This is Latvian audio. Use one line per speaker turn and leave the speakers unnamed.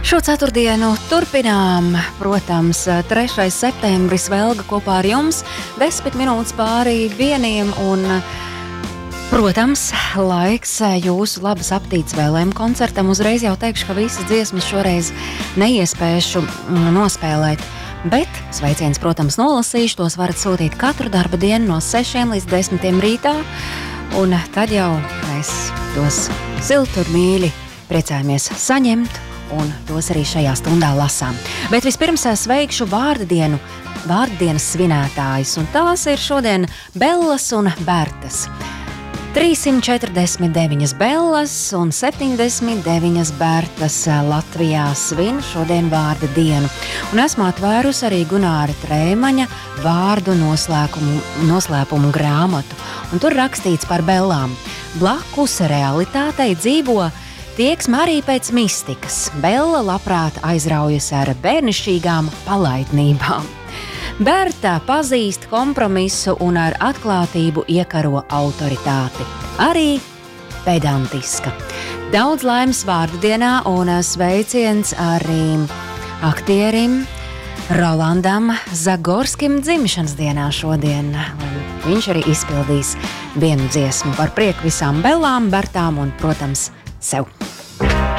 Šo ceturtdienu turpinām, protams, 3. septembris Velga kopā ar jums, 10 minūtes pāri 1 un, protams, laiks jūsu labas aptītes vēlējumu koncertam. Uzreiz jau teikšu, ka visas dziesmas šoreiz neiespēšu nospēlēt, bet sveiciens, protams, nolasīšu, tos varat sūtīt katru darba dienu no 6 līdz 10 rītā, un tad jau mēs tos siltu un mīļi priecājamies saņemt, un tos arī šajā stundā lasām. Bet vispirms sveikšu vārdienas svinētājus, un tās ir šodien Bellas un Bertas. 349 Bellas un 79 Bertas Latvijā svin šodien vārda dienu. Un esmu atvērusi arī Gunāra Trēmaņa vārdu noslēpumu grāmatu. Un tur rakstīts par Bellām. Blakus realitātei dzīvo tieksme arī pēc mistikas. Bella labprāt aizraujas ar bērnišķīgām palaidnībām. Berta pazīst kompromisu un ar atklātību iekaro autoritāti. Arī pedantiska. Daudz laimes vārdu dienā un sveiciens arī aktierim Rolandam Zagorskim dzimšanas dienā šodien. Viņš arī izpildīs vienu dziesmu par prieku visām Bellām, Bertām un, protams, sev.